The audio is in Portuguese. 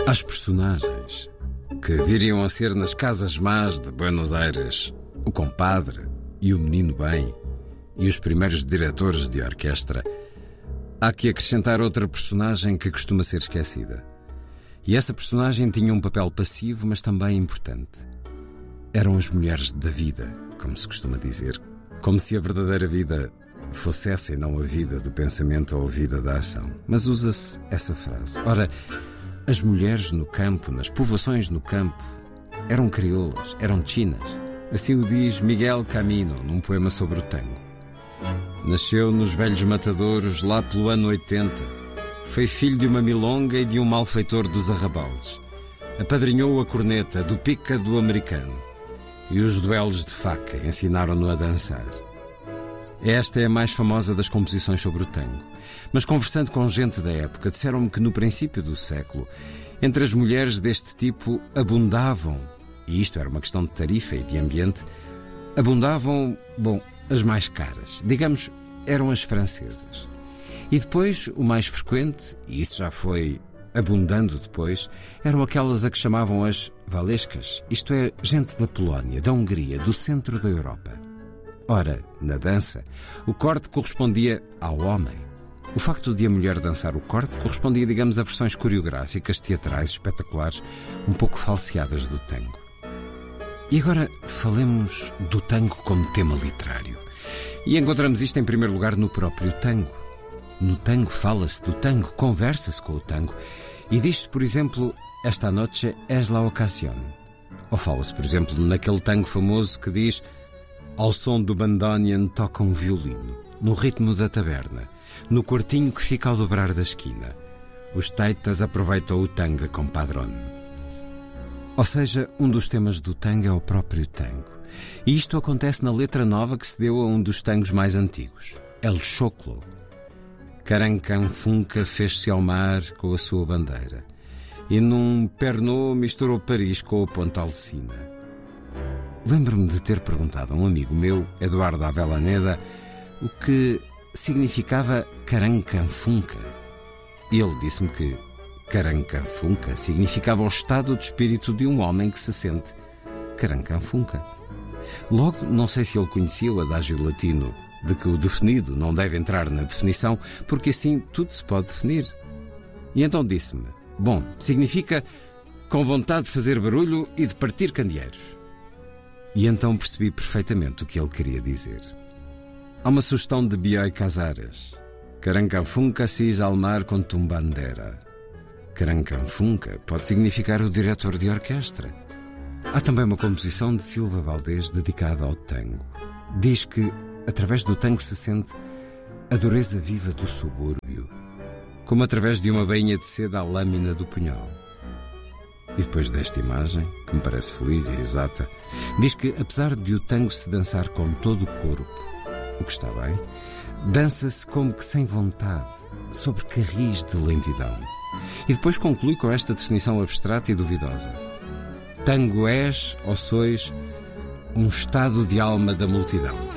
Às personagens que viriam a ser nas casas más de Buenos Aires o compadre e o menino bem e os primeiros diretores de orquestra, há que acrescentar outra personagem que costuma ser esquecida. E essa personagem tinha um papel passivo, mas também importante. Eram as mulheres da vida, como se costuma dizer. Como se a verdadeira vida fosse essa e não a vida do pensamento ou a vida da ação. Mas usa-se essa frase. Ora, as mulheres no campo, nas povoações no campo, eram crioulas, eram chinas. Assim o diz Miguel Camino, num poema sobre o tango. Nasceu nos velhos matadouros lá pelo ano 80. Foi filho de uma milonga e de um malfeitor dos arrabaldes. Apadrinhou a corneta do pica do americano. E os duelos de faca ensinaram-no a dançar. Esta é a mais famosa das composições sobre o tango. Mas conversando com gente da época, disseram-me que no princípio do século, entre as mulheres deste tipo abundavam, e isto era uma questão de tarifa e de ambiente, abundavam, as mais caras. Digamos, eram as francesas. E depois, o mais frequente, e isso já foi abundando depois, eram aquelas a que chamavam as valescas, isto é, gente da Polónia, da Hungria, do centro da Europa. Ora, na dança, o corte correspondia ao homem. O facto de a mulher dançar o corte correspondia, digamos, a versões coreográficas, teatrais, espetaculares, um pouco falseadas do tango. E agora falemos do tango como tema literário. E encontramos isto em primeiro lugar no próprio tango. No tango fala-se do tango, conversa-se com o tango e diz-se, por exemplo, esta noche es la ocasión. Ou fala-se, por exemplo, naquele tango famoso que diz: ao som do bandoneon toca um violino, no ritmo da taberna, no quartinho que fica ao dobrar da esquina. Os taitas aproveitam o tango com padrón. Ou seja, um dos temas do tango é o próprio tango. E isto acontece na letra nova que se deu a um dos tangos mais antigos, El Choclo. Carancanfunca fez-se ao mar com a sua bandeira e num Pernod misturou Paris com o Ponta Alsina. Lembro-me de ter perguntado a um amigo meu, Eduardo Avellaneda, o que significava Carancanfunca. E ele disse-me que Carancanfunca significava o estado de espírito de um homem que se sente Carancanfunca. Logo, não sei se ele conhecia o adágio latino de que o definido não deve entrar na definição, porque assim tudo se pode definir. E então disse-me: significa com vontade de fazer barulho e de partir candeeiros. E então percebi perfeitamente o que ele queria dizer. Há uma sugestão de Bioy Casares: Carancanfunca sis al mar con tu bandera. Carancanfunca pode significar o diretor de orquestra. Há também uma composição de Silva Valdés dedicada ao tango. Diz que através do tango se sente a dureza viva do subúrbio, como através de uma bainha de seda à lâmina do punhal. E depois desta imagem, que me parece feliz e exata, diz que apesar de o tango se dançar com todo o corpo, o que está bem, dança-se como que sem vontade, sobre carris de lentidão. E depois conclui com esta definição abstrata e duvidosa: tango és, ou sois, um estado de alma da multidão.